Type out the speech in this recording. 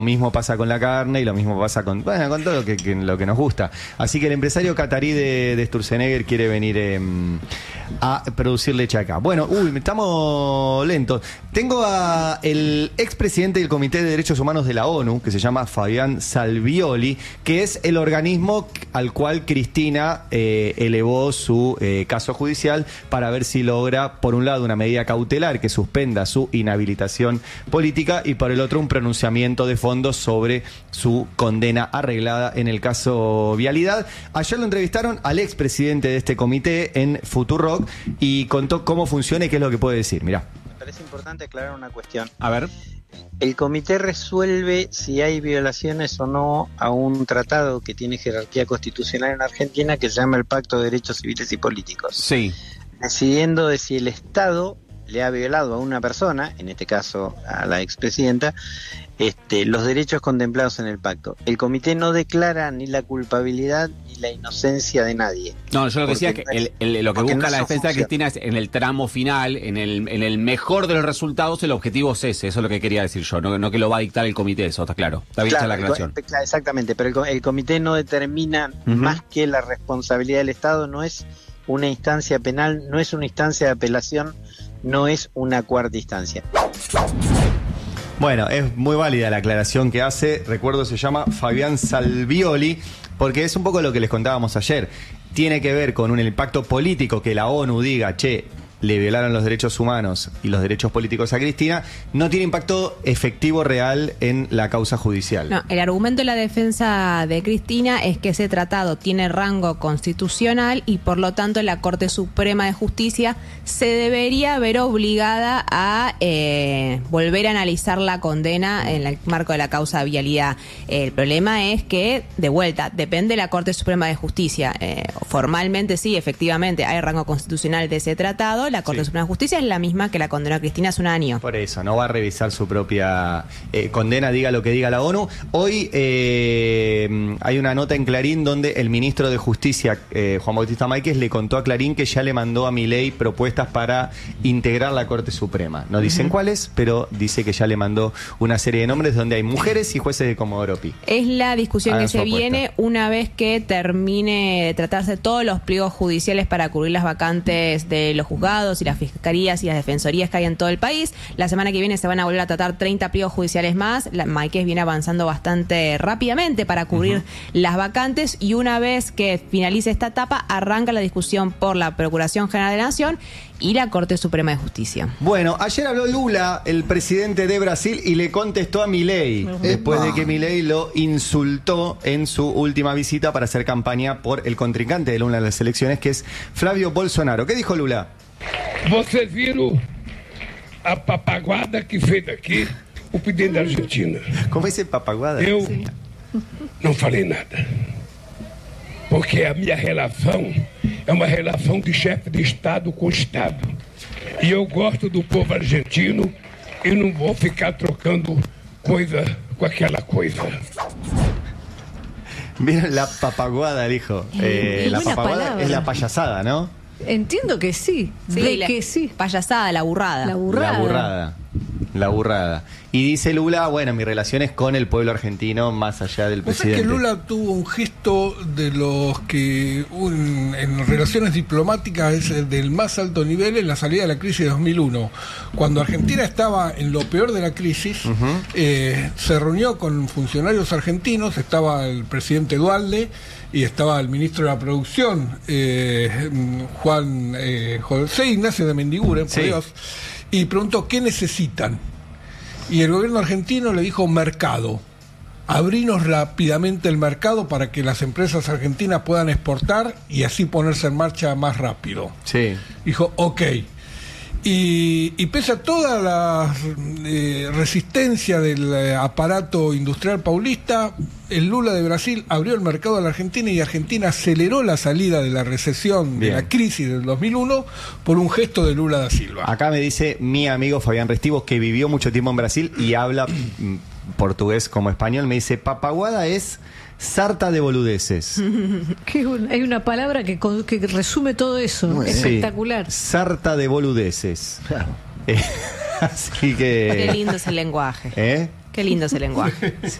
mismo pasa con la carne y lo mismo pasa con, bueno, con todo lo que nos gusta. Así que el empresario catarí de Sturzenegger quiere venir a producir leche acá. Bueno, estamos lentos. Tengo a el expresidente del Comité de Derechos Humanos de la ONU, que se llama Fabián Salvioli, que es el organismo al cual Cristina elevó su caso judicial para ver si logra, por un lado, una medida cautelar que suspenda su inhabilitación política y por el otro un pronunciamiento de fondo sobre su condena arreglada en el caso Vialidad. Ayer lo entrevistaron al expresidente de este comité en Futurock y contó cómo funciona y qué es lo que puede decir. Mirá. Me parece importante aclarar una cuestión. A ver. El comité resuelve si hay violaciones o no a un tratado que tiene jerarquía constitucional en Argentina que se llama el Pacto de Derechos Civiles y Políticos. Sí. Decidiendo de si el Estado le ha violado a una persona, en este caso a la expresidenta, los derechos contemplados en el pacto. El comité no declara ni la culpabilidad ni la inocencia de nadie. No, yo lo que decía es que lo que busca la defensa de Cristina es en el tramo final, en el mejor de los resultados, el objetivo es ese. Eso es lo que quería decir yo, no que lo va a dictar el comité, eso está claro. Está bien, claro, la aclaración. Exactamente, pero el comité no determina más que la responsabilidad del Estado, no es una instancia penal, no es una instancia de apelación, no es una cuarta instancia. Bueno, es muy válida la aclaración que hace. Recuerdo, se llama Fabián Salvioli, porque es un poco lo que les contábamos ayer. Tiene que ver con un impacto político que la ONU diga, che, le violaron los derechos humanos y los derechos políticos a Cristina, no tiene impacto efectivo real en la causa judicial. No, el argumento de la defensa de Cristina es que ese tratado tiene rango constitucional y por lo tanto la Corte Suprema de Justicia se debería ver obligada a volver a analizar la condena en el marco de la causa Vialidad. El problema es que, de vuelta, depende de la Corte Suprema de Justicia. Formalmente sí, efectivamente, hay rango constitucional de ese tratado. La Corte Suprema de Justicia es la misma que la condenó a Cristina hace un año. Por eso, no va a revisar su propia condena, diga lo que diga la ONU. Hoy hay una nota en Clarín donde el ministro de Justicia, Juan Bautista Máquez, le contó a Clarín que ya le mandó a Milei propuestas para integrar la Corte Suprema. No dicen cuáles, pero dice que ya le mandó una serie de nombres donde hay mujeres y jueces de Comodoro Pi. Es la discusión que se viene una vez que termine de tratarse todos los pliegos judiciales para cubrir las vacantes de los juzgados y las fiscalías y las defensorías que hay en todo el país. La semana que viene se van a volver a tratar 30 pliegos judiciales más. Máquez viene avanzando bastante rápidamente para cubrir las vacantes y una vez que finalice esta etapa arranca la discusión por la Procuración General de la Nación y la Corte Suprema de Justicia. Bueno, ayer habló Lula, el presidente de Brasil, y le contestó a Milei, después de que Milei lo insultó en su última visita para hacer campaña por el contrincante de Lula en las elecciones, que es Flávio Bolsonaro. ¿Qué dijo Lula? Vocês viram a papaguada que fez aqui o presidente da Argentina. ¿Cómo dice papaguada? Eu não falei nada. Porque a minha relação é uma relação de chefe de Estado com Estado. E eu gosto do povo argentino e não vou ficar trocando coisa com aquela coisa. ¿Vieron la papaguada, dijo? La papaguada es la payasada, ¿no? Entiendo que sí. Que sí. Payasada, la burrada. La burrada. La burrada. La burrada. Y dice Lula, bueno, mi relación es con el pueblo argentino más allá del presidente. O sea que Lula tuvo un gesto de los que en relaciones diplomáticas es del más alto nivel en la salida de la crisis de 2001. Cuando Argentina estaba en lo peor de la crisis, se reunió con funcionarios argentinos, estaba el presidente Dualde y estaba el ministro de la Producción, José Ignacio de Mendiguren, por Dios, y preguntó, ¿qué necesitan? Y el gobierno argentino le dijo, mercado. Abrinos rápidamente el mercado para que las empresas argentinas puedan exportar y así ponerse en marcha más rápido. Sí. Dijo, ok. Y pese a toda la resistencia del aparato industrial paulista, el Lula de Brasil abrió el mercado a la Argentina y Argentina aceleró la salida de la recesión, de la crisis del 2001, por un gesto de Lula da Silva. Acá me dice mi amigo Fabián Restivos, que vivió mucho tiempo en Brasil y habla portugués como español, me dice, papaguada es sarta de boludeces. Hay una palabra que resume todo eso. Espectacular. Sarta de boludeces. Claro. Así que... Qué lindo es el lenguaje. Qué lindo ese lenguaje.